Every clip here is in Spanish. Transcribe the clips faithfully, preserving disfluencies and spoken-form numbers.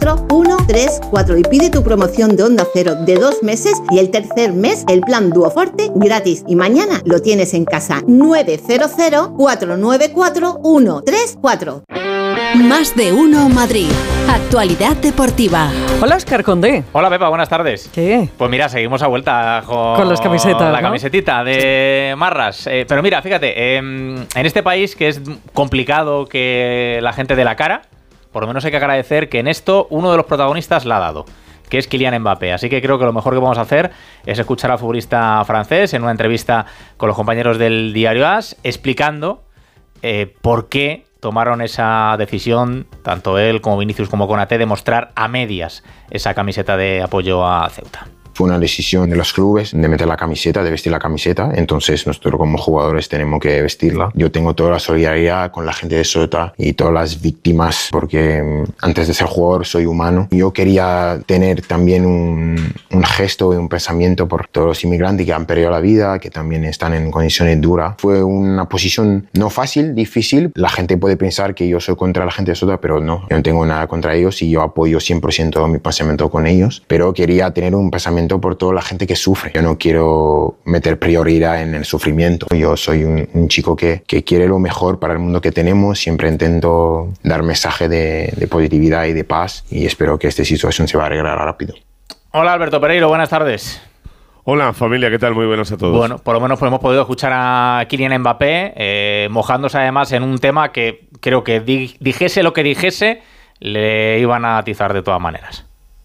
cuatro uno tres cuatro y pide tu promoción de Onda Cero de dos meses y el tercer mes el plan Duoforte gratis. Y mañana lo tienes en casa. nueve cero cero cuatro nueve cuatro uno tres cuatro. Más de uno Madrid. Actualidad deportiva. Hola, Óscar Condé. Hola, Pepa, buenas tardes. ¿Qué? Pues mira, seguimos a vuelta con, con las camisetas, la ¿no? camisetita de Marras. Eh, pero mira, fíjate, eh, en este país que es complicado que la gente dé la cara, por lo menos hay que agradecer que en esto uno de los protagonistas la ha dado, que es Kylian Mbappé. Así que creo que lo mejor que vamos a hacer es escuchar al futbolista francés en una entrevista con los compañeros del diario AS, explicando eh, por qué tomaron esa decisión, tanto él como Vinicius como Konaté, de mostrar a medias esa camiseta de apoyo a Ceuta. Fue una decisión de los clubes de meter la camiseta, de vestir la camiseta, entonces nosotros como jugadores tenemos que vestirla. Yo tengo toda la solidaridad con la gente de Ceuta y todas las víctimas, porque antes de ser jugador soy humano. Yo quería tener también un, un gesto y un pensamiento por todos los inmigrantes que han perdido la vida, que también están en condiciones duras. Fue una posición no fácil, difícil. La gente puede pensar que yo soy contra la gente de Ceuta, pero no. Yo no tengo nada contra ellos y yo apoyo cien por ciento mi pensamiento con ellos, pero quería tener un pensamiento por toda la gente que sufre. Yo no quiero meter prioridad en el sufrimiento. Yo soy un, un chico que, que quiere lo mejor para el mundo que tenemos. Siempre intento dar mensaje de, de positividad y de paz y espero que esta situación se va a arreglar rápido. Hola, Alberto Pereiro, buenas tardes. Hola, familia, ¿qué tal? Muy buenas a todos. Bueno, por lo menos pues, hemos podido escuchar a Kylian Mbappé eh, mojándose además en un tema que creo que di- dijese lo que dijese, le iban a atizar de todas maneras.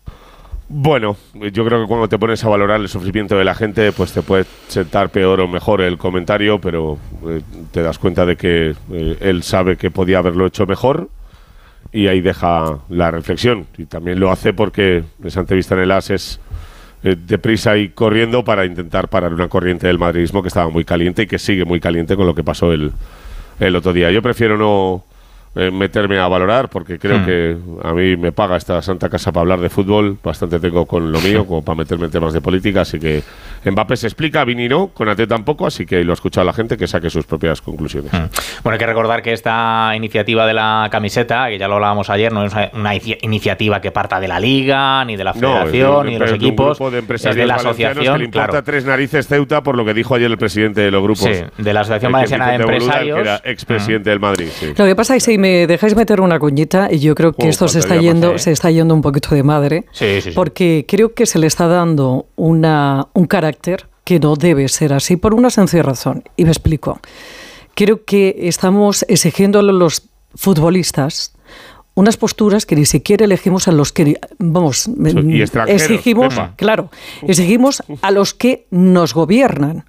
Bueno, yo creo que cuando te pones a valorar el sufrimiento de la gente, pues te puede sentar peor o mejor el comentario, pero eh, te das cuenta de que eh, él sabe que podía haberlo hecho mejor y ahí deja la reflexión. Y también lo hace porque esa entrevista en el AS es eh, deprisa y corriendo para intentar parar una corriente del madridismo que estaba muy caliente y que sigue muy caliente con lo que pasó el, el otro día. Yo prefiero no Eh, meterme a valorar porque creo hmm. que a mí me paga esta santa casa para hablar de fútbol, bastante tengo con lo mío como para meterme en temas de política, así que Mbappé se explica, Vini no, Konaté tampoco, así que lo ha escuchado la gente que saque sus propias conclusiones. Hmm. Bueno, hay que recordar que esta iniciativa de la camiseta, que ya lo hablábamos ayer, no es una iniciativa que parta de la Liga, ni de la Federación, no, de, ni de los equipos, de es de la asociación, que le importa claro. tres narices Ceuta por lo que dijo ayer el presidente de los grupos. Sí, de la Asociación Valenciana de Empresarios. Que era expresidente uh-huh. del Madrid. Sí. Lo que pasa es que si me dejáis meter una cuñita, y yo creo que oh, esto se está yendo, se está yendo un poquito de madre, sí, sí, sí. porque creo que se le está dando una, un carácter que no debe ser así por una sencilla razón, y me explico. Creo que estamos exigiéndole a los futbolistas unas posturas que ni siquiera elegimos a los que, vamos, y exigimos, Pepa. claro, exigimos a los que nos gobiernan,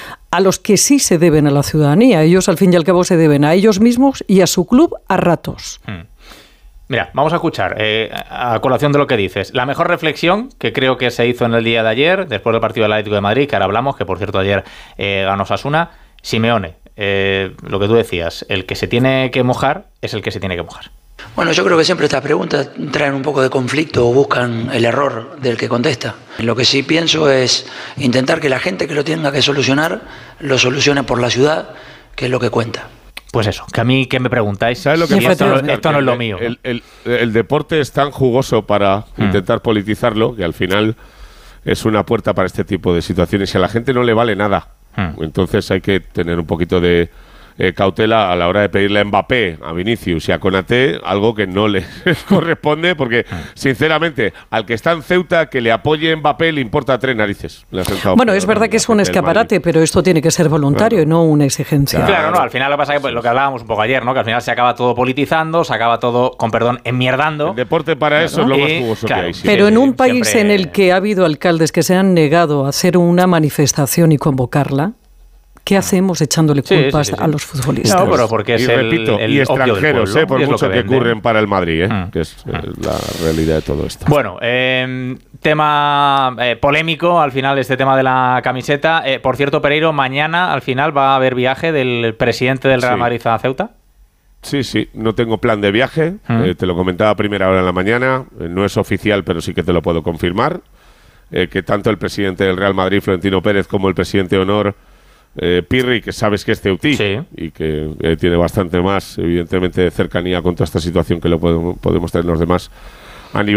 a los que sí se deben a la ciudadanía. Ellos, al fin y al cabo, se deben a ellos mismos y a su club a ratos. Hmm. Mira, vamos a escuchar, eh, a colación de lo que dices, la mejor reflexión que creo que se hizo en el día de ayer, después del partido del Atlético de Madrid, que ahora hablamos, que por cierto ayer eh, ganó Osasuna, Simeone, eh, lo que tú decías, el que se tiene que mojar es el que se tiene que mojar. Bueno, yo creo que siempre estas preguntas traen un poco de conflicto o buscan el error del que contesta. Lo que sí pienso es intentar que la gente que lo tenga que solucionar, lo solucione por la ciudad, que es lo que cuenta. Pues eso, que a mí que me preguntáis, ¿sabes lo que si pasa? esto, no, esto no es lo mío. El, el, el, el deporte es tan jugoso para hmm. intentar politizarlo que al final es una puerta para este tipo de situaciones y a la gente no le vale nada. Hmm. Entonces hay que tener un poquito de Eh, cautela a la hora de pedirle a Mbappé, a Vinicius y a Konaté algo que no le corresponde, porque sinceramente al que está en Ceuta que le apoye Mbappé le importa tres narices. Le bueno, es verdad que es un escaparate, pero esto tiene que ser voluntario, claro. no una exigencia. Claro, claro, no, al final lo que pasa es que pues, lo que hablábamos un poco ayer, ¿no? Que al final se acaba todo politizando, se acaba todo, con perdón, enmierdando. El deporte para eso claro, es lo más jugoso claro, que hay. Sí. Pero en un país siempre en el que ha habido alcaldes que se han negado a hacer una manifestación y convocarla, ¿qué hacemos echándole culpas sí, sí, sí, sí. a los futbolistas? No, pero porque es y el, repito, el y extranjeros, eh, por mucho que, que curren para el Madrid, eh, mm. que es eh, la realidad de todo esto. Bueno, eh, tema eh, polémico al final este tema de la camiseta. Eh, por cierto, Pereiro, mañana al final va a haber viaje del presidente del Real sí. Madrid a Ceuta. Sí, sí, no tengo plan de viaje, mm. eh, te lo comentaba a primera hora de la mañana, eh, no es oficial, pero sí que te lo puedo confirmar, eh, que tanto el presidente del Real Madrid, Florentino Pérez, como el presidente de honor, Eh, Pirri, que sabes que es ceutí sí. y que eh, tiene bastante más, evidentemente, cercanía con toda esta situación que lo podemos, podemos tener los demás a nivel